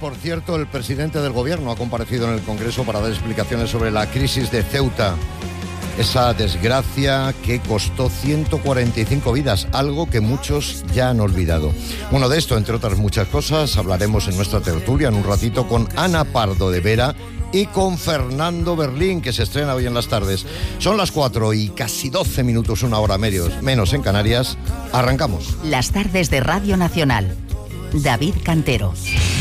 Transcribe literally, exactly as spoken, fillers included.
por cierto, el presidente del gobierno ha comparecido en el Congreso para dar explicaciones sobre la crisis de Ceuta. Esa desgracia que costó ciento cuarenta y cinco vidas, algo que muchos ya han olvidado. Bueno, de esto, entre otras muchas cosas, hablaremos en nuestra tertulia en un ratito con Ana Pardo de Vera y con Fernando Berlín, que se estrena hoy en las tardes. Son las cuatro y casi doce minutos, una hora medios, menos en Canarias. Arrancamos. Las tardes de Radio Nacional. David Cantero.